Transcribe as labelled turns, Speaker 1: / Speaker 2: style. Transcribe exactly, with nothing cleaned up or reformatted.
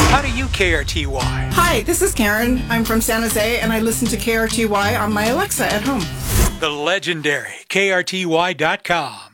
Speaker 1: How do you K R T Y?
Speaker 2: Hi, this is Karen. I'm from San Jose, and I listen to K R T Y on my Alexa at home.
Speaker 1: The legendary K R T Y dot com.